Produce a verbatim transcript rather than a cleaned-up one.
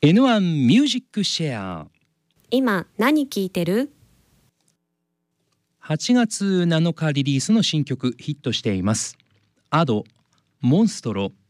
エヌワン ミュージックシェア。 今何聴いてる？ はちがつなのかリリースの新曲ヒットしています。アド、モンストロ、